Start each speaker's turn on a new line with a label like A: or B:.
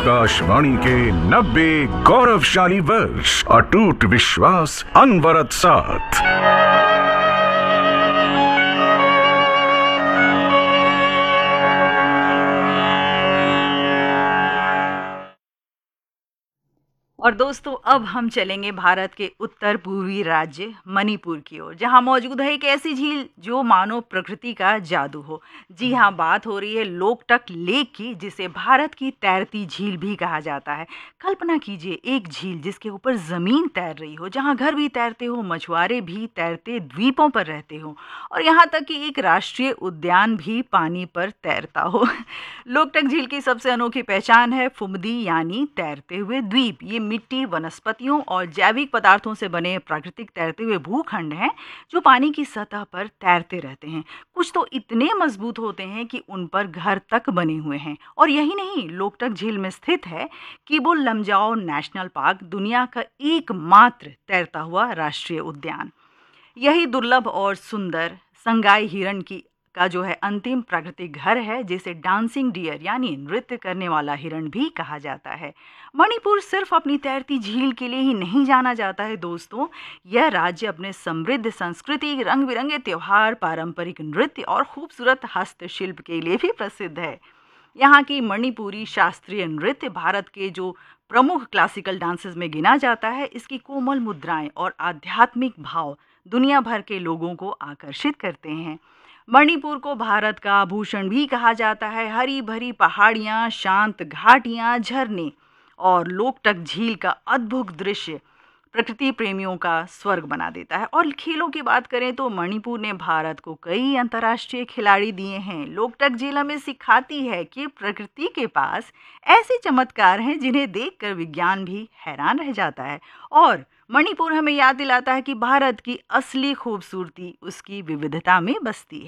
A: आकाशवाणी के 90 गौरवशाली वर्ष, अटूट विश्वास, अनवरत साथ।
B: और दोस्तों, अब हम चलेंगे भारत के उत्तर पूर्वी राज्य मणिपुर की ओर, जहां मौजूद है एक ऐसी झील जो मानो प्रकृति का जादू हो। जी हाँ, बात हो रही है लोकटक लेक की, जिसे भारत की तैरती झील भी कहा जाता है। कल्पना कीजिए, एक झील जिसके ऊपर जमीन तैर रही हो, जहां घर भी तैरते हो, मछुआरे भी तैरते द्वीपों पर रहते हो, और यहाँ तक कि एक राष्ट्रीय उद्यान भी पानी पर तैरता हो। लोकटक झील की सबसे अनोखी पहचान है फुमदी, यानी तैरते हुए द्वीप। ये मिट्टी, वनस्पतियों और जैविक पदार्थों से बने प्राकृतिक तैरते हुए भूखंड हैं जो पानी की सतह पर तैरते रहते हैं। कुछ तो इतने मजबूत होते हैं कि उन पर घर तक बने हुए हैं। और यही नहीं, लोकटक झील में स्थित है किबुल लमजाओ नेशनल पार्क, दुनिया का एकमात्र तैरता हुआ राष्ट्रीय उद्यान। यही दुर्लभ और सुंदर संगाई हिरण की का जो है अंतिम प्राकृतिक घर है, जिसे डांसिंग डियर यानी नृत्य करने वाला हिरण भी कहा जाता है। मणिपुर सिर्फ अपनी तैरती झील के लिए ही नहीं जाना जाता है दोस्तों, यह राज्य अपने समृद्ध संस्कृति, रंग बिरंगे त्योहार, पारंपरिक नृत्य और खूबसूरत हस्तशिल्प के लिए भी प्रसिद्ध है। यहाँ की मणिपुरी शास्त्रीय नृत्य भारत के जो प्रमुख क्लासिकल डांसेस में गिना जाता है। इसकी कोमल मुद्राएं और आध्यात्मिक भाव दुनिया भर के लोगों को आकर्षित करते हैं। मणिपुर को भारत का आभूषण भी कहा जाता है। हरी भरी पहाड़ियाँ, शांत घाटियाँ, झरने और लोकटक झील का अद्भुत दृश्य प्रकृति प्रेमियों का स्वर्ग बना देता है। और खेलों की बात करें तो मणिपुर ने भारत को कई अंतर्राष्ट्रीय खिलाड़ी दिए हैं। लोकटक झील हमें सिखाती है कि प्रकृति के पास ऐसे चमत्कार हैं जिन्हें देखकर विज्ञान भी हैरान रह जाता है। और मणिपुर हमें याद दिलाता है कि भारत की असली खूबसूरती उसकी विविधता में बसती है।